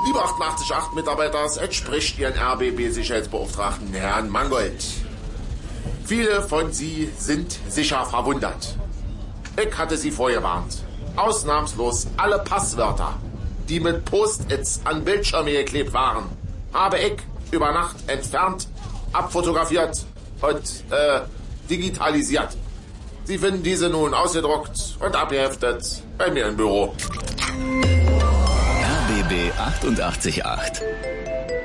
Liebe 888 Mitarbeiter, es entspricht Ihren RBB-Sicherheitsbeauftragten Herrn Mangold. Viele von Sie sind sicher verwundert. Ich hatte Sie vorgewarnt. Ausnahmslos alle Passwörter, die mit Post-its an Bildschirme geklebt waren, habe ich über Nacht entfernt, abfotografiert und digitalisiert. Sie finden diese nun ausgedruckt und abgeheftet bei mir im Büro. RBB 888.